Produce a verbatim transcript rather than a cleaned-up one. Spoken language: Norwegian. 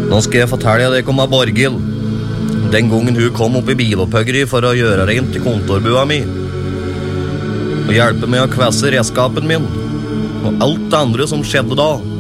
Nå skal jeg fortelle deg om Borghild. Den gangen hun kom opp i bilopphuggeri for å gjøre rent i kontorbua mi og hjelpe meg å kvesse redskapen min og alt det andre som skjedde da.